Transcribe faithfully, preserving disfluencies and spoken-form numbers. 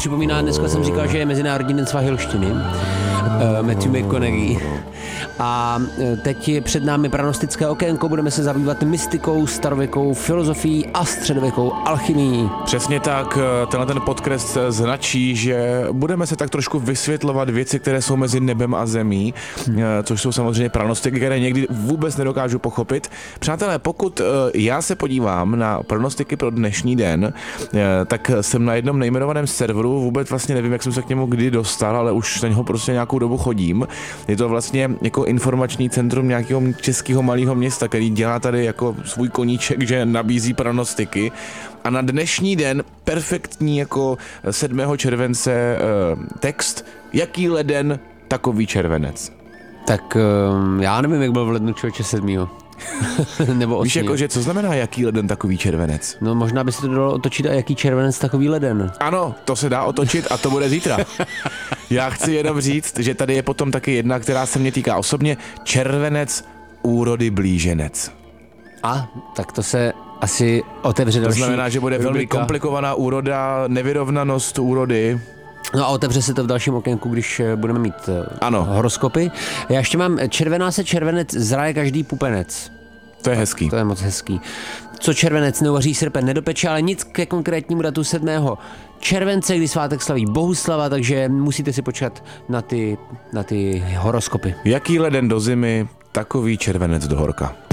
připomíná, dneska jsem říkal, že je Mezinárodní den svahilštiny. Uh, Matthew McConaughey. A teď je před námi pranostické okénko, budeme se zabývat mystikou, starověkou filozofií a středověkou alchymií. Přesně tak, tenhle ten podcast značí, že budeme se tak trošku vysvětlovat věci, které jsou mezi nebem a zemí, což jsou samozřejmě pranostiky, které někdy vůbec nedokážu pochopit. Přátelé, pokud já se podívám na pranostiky pro dnešní den, tak jsem na jednom nejmenovaném serveru, vůbec vlastně nevím, jak jsem se k němu kdy dostal, ale už na něho prostě nějakou dobu chodím. Je to vlastně jako informační centrum nějakého českého malého města, který dělá tady jako svůj koníček, že nabízí pranostiky. A na dnešní den perfektní jako sedmého července eh, text, jaký leden, takový červenec. Tak um, já nevím, jak byl v lednu člověče sedmýho Nebo osmýho. Víš, jako, že co znamená jaký leden, takový červenec? No možná by se to dalo otočit a jaký červenec, takový leden. Ano, to se dá otočit a to bude zítra. Já chci jenom říct, že tady je potom taky jedna, která se mě týká osobně, červenec, úrody blíženec. A, tak to se asi otevře další. To znamená, že bude velmi rubrika. Komplikovaná úroda, nevyrovnanost úrody. No a otevře se to v dalším okénku, když budeme mít ano. horoskopy. Já ještě mám červená se červenec, zraje každý pupenec. To je hezký. To je moc hezký. Co červenec neuvaří, srpen nedopeče, ale nic ke konkrétnímu datu sedmého července, kdy svátek slaví Bohuslava, takže musíte si počkat na ty, na ty horoskopy. Jaký leden do zimy, takový červenec do horka.